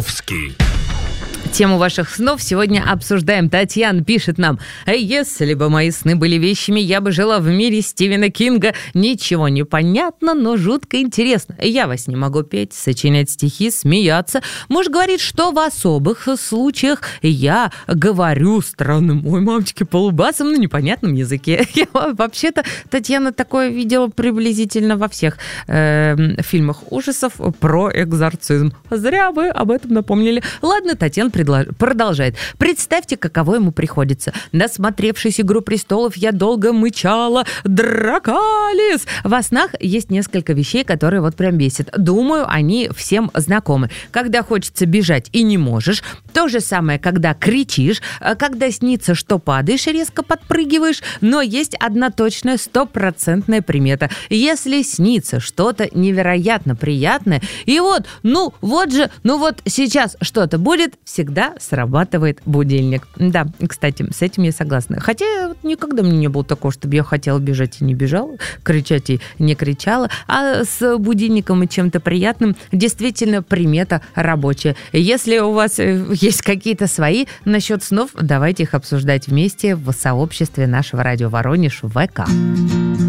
Маяковский. Тему ваших снов сегодня обсуждаем. Татьяна пишет нам: «Если бы мои сны были вещами, я бы жила в мире Стивена Кинга. Ничего не понятно, но жутко интересно. Я во сне могу петь, сочинять стихи, смеяться. Муж говорит, что в особых случаях я говорю странным, ой, мамочки, полубасом на непонятном языке». Я вообще-то, Татьяна, такое видела приблизительно во всех фильмах ужасов про экзорцизм. Зря вы об этом напомнили. Ладно, Татьяна продолжает. Представьте, каково ему приходится. Насмотревшись «Игру престолов», я долго мычала «Дракалис». Во снах есть несколько вещей, которые вот прям бесят. Думаю, они всем знакомы. Когда хочется бежать и не можешь. То же самое, когда кричишь. Когда снится, что падаешь и резко подпрыгиваешь. Но есть одна точная, 100% примета. Если снится что-то невероятно приятное, и вот сейчас что-то будет, всегда срабатывает будильник. Да, кстати, с этим я согласна. Хотя никогда мне не было такого, чтобы я хотела бежать и не бежала, кричать и не кричала. А с будильником и чем-то приятным действительно примета рабочая. Если у вас есть какие-то свои насчет снов, давайте их обсуждать вместе в сообществе нашего радио Воронеж в ВК.